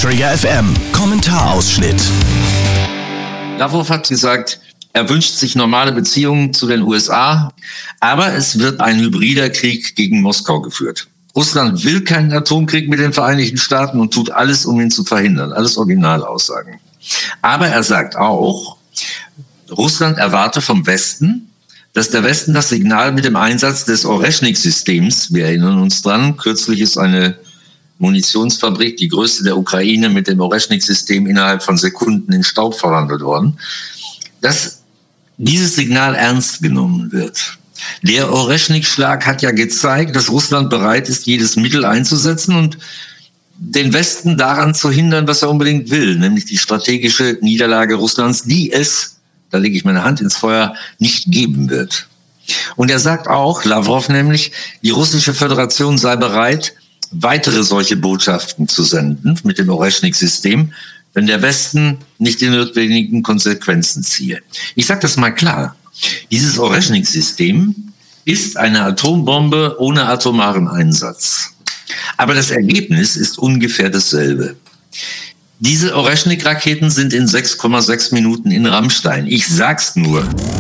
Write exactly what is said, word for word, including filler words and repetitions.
Träger F M. Kommentarausschnitt. Lavrov hat gesagt, er wünscht sich normale Beziehungen zu den U S A, aber es wird ein hybrider Krieg gegen Moskau geführt. Russland will keinen Atomkrieg mit den Vereinigten Staaten und tut alles, um ihn zu verhindern. Alles Originalaussagen. Aber er sagt auch, Russland erwarte vom Westen, dass der Westen das Signal mit dem Einsatz des Oreschnik-Systems, wir erinnern uns dran, kürzlich ist eine Munitionsfabrik, die größte der Ukraine, mit dem Oreschnik-System innerhalb von Sekunden in Staub verwandelt worden, dass dieses Signal ernst genommen wird. Der Oreschnik-Schlag hat ja gezeigt, dass Russland bereit ist, jedes Mittel einzusetzen und den Westen daran zu hindern, was er unbedingt will, nämlich die strategische Niederlage Russlands, die es, da lege ich meine Hand ins Feuer, nicht geben wird. Und er sagt auch, Lavrov nämlich, die russische Föderation sei bereit, weitere solche Botschaften zu senden mit dem Oreschnik-System, wenn der Westen nicht die notwendigen Konsequenzen ziehe. Ich sage das mal klar. Dieses Oreschnik-System ist eine Atombombe ohne atomaren Einsatz. Aber das Ergebnis ist ungefähr dasselbe. Diese Oreschnik-Raketen sind in sechs Komma sechs Minuten in Rammstein. Ich sag's nur.